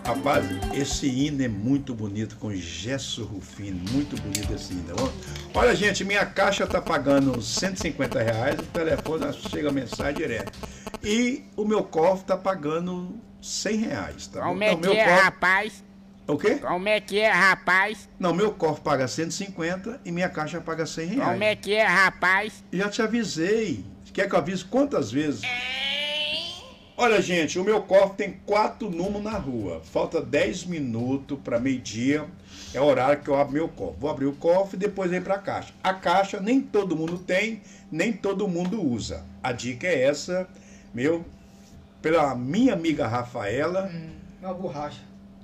Rapaz, esse hino é muito bonito, com Gesso Rufino, muito bonito esse hino. Olha, gente, minha caixa tá pagando R$ 150, o telefone chega a mensagem direto. E o meu cofre tá pagando R$ 100, tá? Como é que é, rapaz? O quê? Como é que é, rapaz? Não, meu cofre paga 150 e minha caixa paga R$ 100. Como é que é, rapaz? Já te avisei. Quer que eu avise quantas vezes? Olha, gente, o meu cofre tem 4 números na rua. Falta 10 minutos para meio-dia. É o horário que eu abro meu cofre. Vou abrir o cofre e depois venho para a caixa. A caixa nem todo mundo tem, nem todo mundo usa. A dica é essa, pela minha amiga Rafaela. Uma borracha.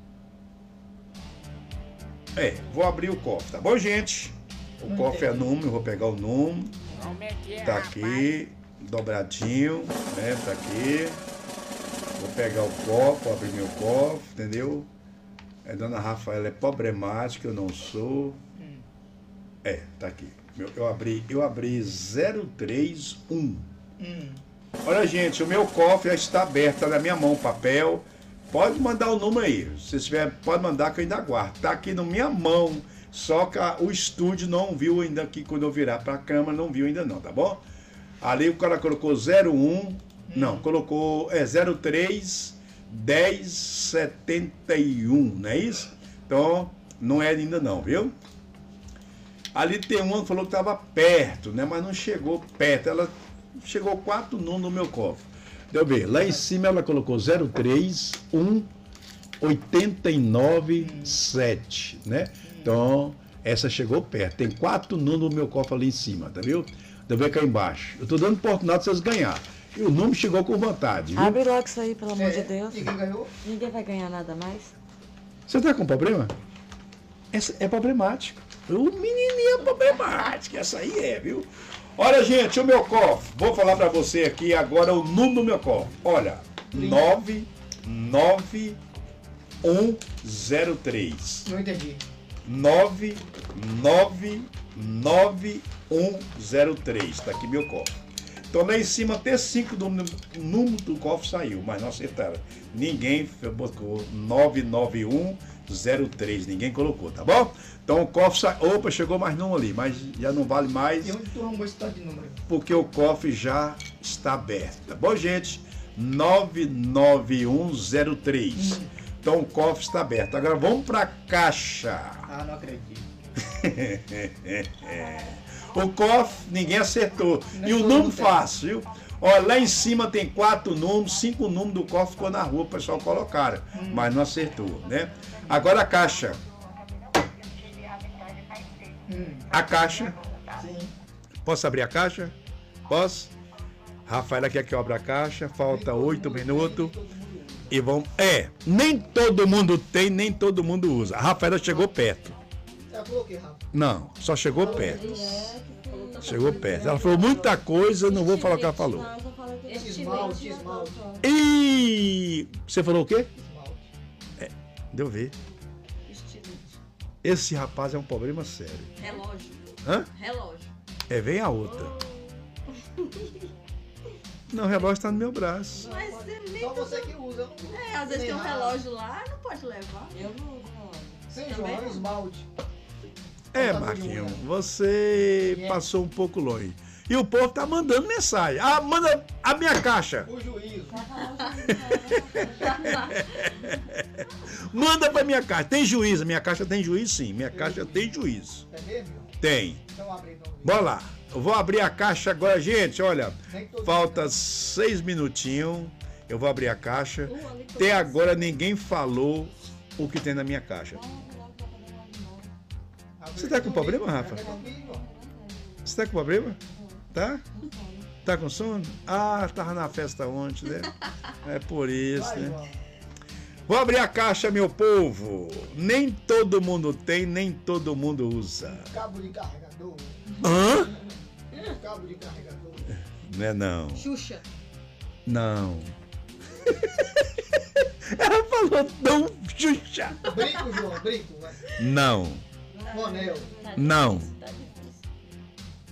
Vou abrir o cofre, tá bom, gente? O cofre é número, vou pegar o número. Como é que é, Tá rapaz? aqui, dobradinho, né? Tá aqui. Vou pegar o copo, vou abrir meu cofre, entendeu? Dona Rafaela é problemática, eu não sou. Tá aqui. Eu abri 031. Olha, gente, o meu cofre já está aberto, tá na minha mão o papel. Pode mandar o número aí. Se tiver, pode mandar que eu ainda guardo. Tá aqui na minha mão. Só que o estúdio não viu ainda aqui, quando eu virar pra câmera, não viu ainda não, tá bom? Ali o cara colocou 01, não, colocou 03 10 71, não é isso? Então, não é ainda não, viu? Ali tem uma que falou que estava perto, né? Mas não chegou perto. Ela chegou 4 números no meu cofre. Deixa eu ver. Lá em cima ela colocou 03 1 89 7, né? Então, essa chegou perto. Tem 4 números no meu cofre ali em cima, tá viu? Deixa eu ver cá embaixo. Eu tô dando oportunidade de vocês ganharem. E o número chegou com vontade, viu? Abre logo isso aí, pelo amor de Deus. Ninguém ganhou? Ninguém vai ganhar nada mais. Você tá com problema? Essa é problemático. O menininho é problemático. Essa aí é, viu? Olha, gente, o meu cofre. Vou falar pra você aqui agora o número do meu cofre. Olha, 99103. Não entendi. 99103. Tá aqui meu cofre. Então lá em cima até 5 do número do cofre saiu, mas não acertaram. Ninguém botou 99103. Ninguém colocou, tá bom? Então o cofre saiu. Opa, chegou mais um ali, mas já não vale mais. E onde tu arrumou esse tanto de número? Porque o cofre já está aberto, tá bom, gente? 99103. Então o cofre está aberto. Agora vamos para a caixa. Ah, não acredito. O cofre, ninguém acertou. E o número fácil, viu? Olha, lá em cima tem 4 números, 5 números do cofre ficou na rua, o pessoal colocaram, mas não acertou, né? Agora a caixa. A caixa. Sim. Posso abrir a caixa? Posso? Rafaela quer que eu abra a caixa, falta 8 minutos. E vamos. Nem todo mundo tem, nem todo mundo usa. A Rafaela chegou perto. Já coloquei, Rafa. Não, só chegou perto. Chegou perto. Ela falou muita coisa, não vou falar o que ela falou. Esmalte. E você falou o quê? Esmalte. Deu ver. Esse rapaz é um problema sério. Relógio. Hã? Relógio. Vem a outra. Não, o relógio tá no meu braço. Mas você nem Só você que usa. Eu não uso. às vezes tem um Nem nada. relógio lá, não pode levar. Eu não uso relógio. Sem Também João, não. esmalte. Marquinho, você passou um pouco longe. E o povo tá mandando mensagem. Ah, manda a minha caixa. O juízo. Manda pra minha caixa. Tem juízo. Minha caixa tem juízo, sim. Minha caixa tem juízo. É mesmo? Tem. Então abre então. Bora lá. Eu vou abrir a caixa agora, gente. Olha, Nem todo falta 6 minutinhos. Eu vou abrir a caixa. Até agora ninguém falou o que tem na minha caixa. Você tá com problema, Rafa? Você tá com problema? Tá? Tá com sono? Ah, tava na festa ontem, né? É por isso, Vai, né? João. Vou abrir a caixa, meu povo. Nem todo mundo tem, nem todo mundo usa. Cabo de carregador. Hã? Cabo de carregador. Não é não. Xuxa. Não. Ela falou tão xuxa. Brinco, João, brinco. Vai. Não. Um anel. Não.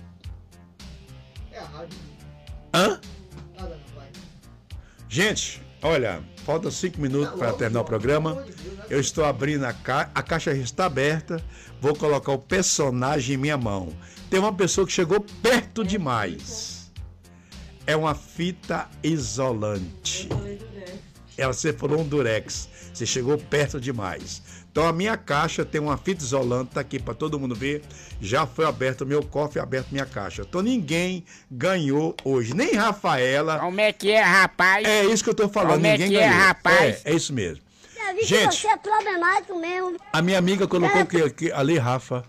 É a rádio. Hã? Nada não vai. Gente, Olha, faltam 5 minutos para terminar o programa. Eu estou abrindo a caixa já está aberta. Vou colocar o personagem em minha mão. Tem uma pessoa que chegou perto demais. É uma fita isolante. Você falou um durex. Você chegou perto demais. Então a minha caixa tem uma fita isolante, tá aqui para todo mundo ver. Já foi aberto o meu cofre, aberto minha caixa. Então ninguém ganhou hoje, nem Rafaela. Como é que é, rapaz? É isso que eu tô falando, Como é ninguém que é, ganhou. rapaz? É isso mesmo. Eu vi que Gente, você é problemático mesmo. a minha amiga colocou que ali, Rafa.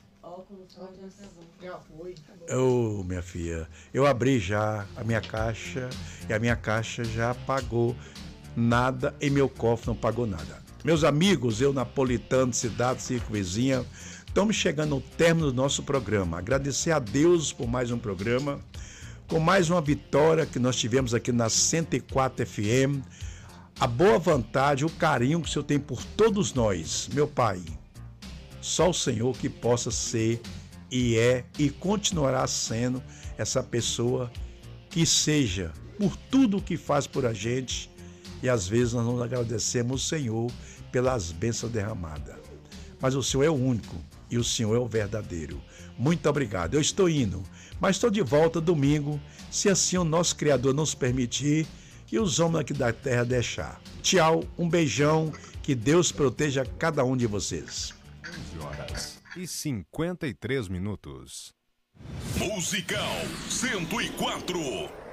Já foi. Ô, minha filha, eu abri já a minha caixa e a minha caixa já pagou nada e meu cofre não pagou nada. Meus amigos, eu napolitano, cidade circunvizinha, estamos chegando ao término do nosso programa. Agradecer a Deus por mais um programa, com mais uma vitória que nós tivemos aqui na 104 FM, a boa vontade, o carinho que o Senhor tem por todos nós. Meu Pai, só o Senhor que possa ser e é e continuará sendo essa pessoa que seja por tudo que faz por a gente, e às vezes nós não agradecemos o Senhor pelas bênçãos derramadas. Mas o Senhor é o único e o Senhor é o verdadeiro. Muito obrigado. Eu estou indo, mas estou de volta domingo, se assim o nosso Criador nos permitir e os homens aqui da terra deixar. Tchau, um beijão, que Deus proteja cada um de vocês. 11h53. Musical 104.